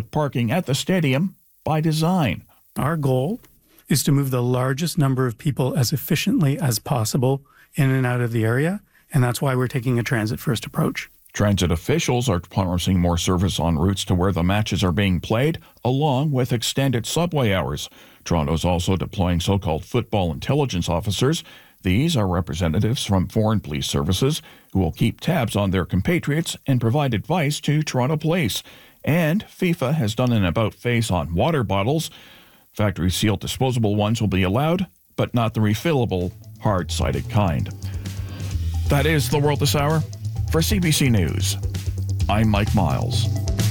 of parking at the stadium by design. Our goal is to move the largest number of people as efficiently as possible in and out of the area, and that's why we're taking a transit-first approach. Transit officials are promising more service on routes to where the matches are being played, along with extended subway hours. Toronto's also deploying so-called football intelligence officers. These are representatives from foreign police services who will keep tabs on their compatriots and provide advice to Toronto police. And FIFA has done an about-face on water bottles. Factory-sealed disposable ones will be allowed, but not the refillable, hard-sided kind. That is The World This Hour. For CBC News, I'm Mike Miles.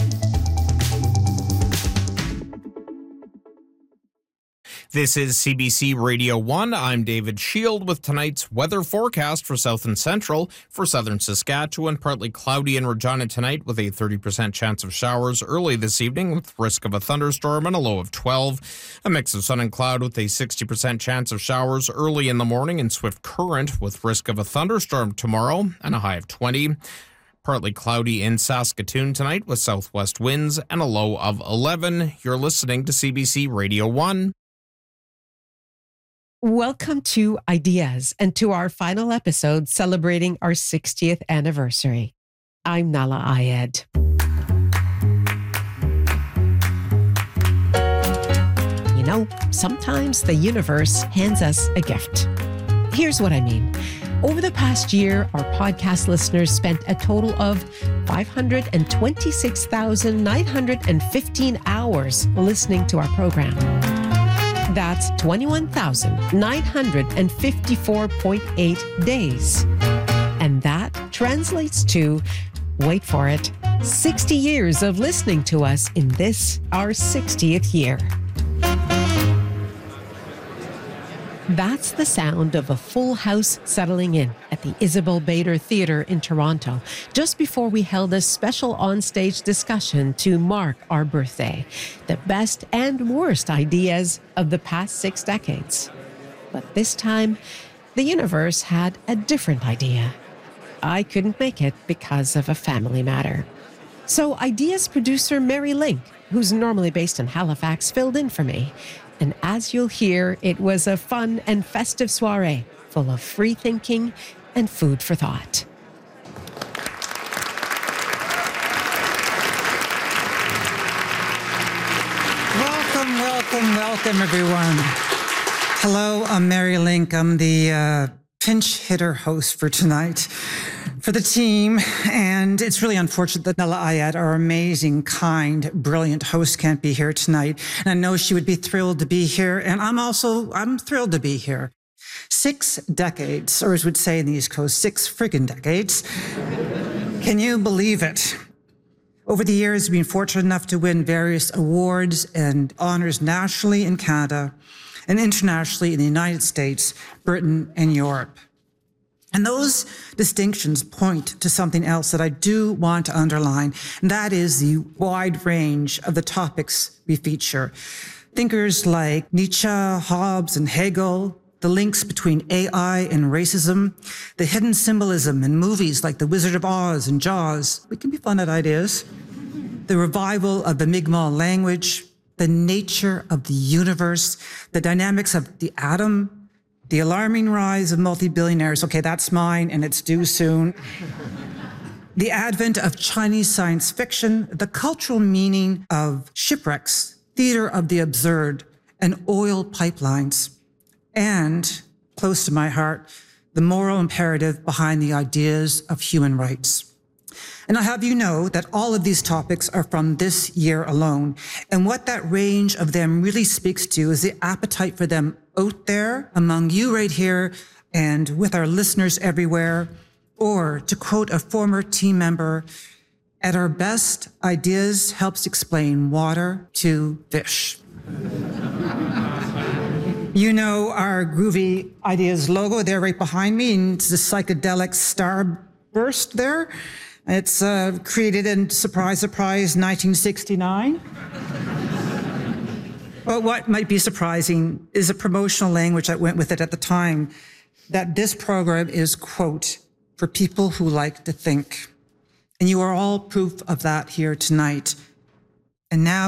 This is CBC Radio 1. I'm David Shield with tonight's weather forecast for south and central. For southern Saskatchewan, partly cloudy in Regina tonight with a 30% chance of showers early this evening with risk of a thunderstorm and a low of 12. A mix of sun and cloud with a 60% chance of showers early in the morning in Swift Current with risk of a thunderstorm tomorrow and a high of 20. Partly cloudy in Saskatoon tonight with southwest winds and a low of 11. You're listening to CBC Radio 1. Welcome to Ideas and to our final episode celebrating our 60th anniversary. I'm Nala Ayed. You know, sometimes the universe hands us a gift. Here's what I mean. Over the past year, our podcast listeners spent a total of 526,915 hours listening to our program. That's 21,954.8 days. And that translates to, wait for it, 60 years of listening to us in this, our 60th year. That's the sound of a full house settling in at the Isabel Bader Theatre in Toronto, just before we held a special onstage discussion to mark our birthday, the best and worst ideas of the past 6 decades. But this time, the universe had a different idea. I couldn't make it because of a family matter. So Ideas producer Mary Link, who's normally based in Halifax, filled in for me. And as you'll hear, it was a fun and festive soiree full of free thinking and food for thought. Welcome, everyone. Hello, I'm Mary Link. I'm the pinch hitter host for tonight for the team. And it's really unfortunate that Nala Ayed, our amazing, kind, brilliant host, can't be here tonight. And I know she would be thrilled to be here. And I'm thrilled to be here. 6 decades, or as we'd say in the East Coast, 6 friggin' decades. Can you believe it? Over the years, we've been fortunate enough to win various awards and honors nationally in Canada and internationally in the United States, Britain, and Europe. And those distinctions point to something else that I do want to underline, and that is the wide range of the topics we feature. Thinkers like Nietzsche, Hobbes, and Hegel, the links between AI and racism, the hidden symbolism in movies like The Wizard of Oz and Jaws. We can be fun at ideas. The revival of the Mi'kmaq language, the nature of the universe, the dynamics of the atom, the alarming rise of multi-billionaires. Okay, that's mine and it's due soon. The advent of Chinese science fiction, the cultural meaning of shipwrecks, theater of the absurd, and oil pipelines. And, close to my heart, the moral imperative behind the ideas of human rights. And I'll have you know that all of these topics are from this year alone. And what that range of them really speaks to is the appetite for them out there among you right here and with our listeners everywhere. Or to quote a former team member, at our best, ideas helps explain water to fish. You know our groovy Ideas logo there right behind me, and it's the psychedelic starburst there. It's created in, surprise, surprise, 1969. Well, what might be surprising is a promotional language that went with it at the time, that this program is, quote, for people who like to think. And you are all proof of that here tonight. And now